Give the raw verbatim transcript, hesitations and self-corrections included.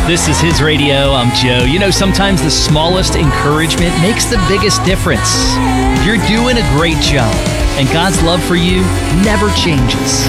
This is His Radio. I'm Joe. You know, sometimes the smallest encouragement makes the biggest difference. You're doing a great job, and God's love for you never changes.